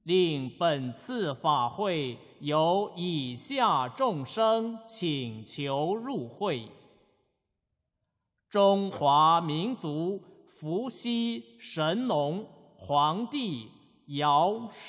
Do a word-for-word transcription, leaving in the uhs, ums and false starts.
令本次法会由以下众生请求入会：中华民族伏羲神农皇帝尧